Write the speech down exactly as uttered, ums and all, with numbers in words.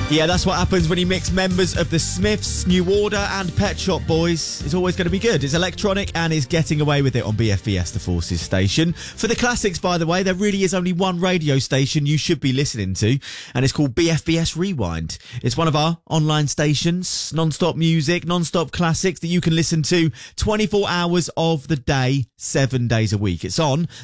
Yeah, that's what happens when you mix members of the Smiths, New Order and Pet Shop Boys. It's always going to be good. It's electronic and is getting away with it on B F B S, the Forces station. For the classics, by the way, there really is only one radio station you should be listening to, and it's called B F B S Rewind. It's one of our online stations, non-stop music, non-stop classics that you can listen to twenty-four hours of the day, seven days a week. It's on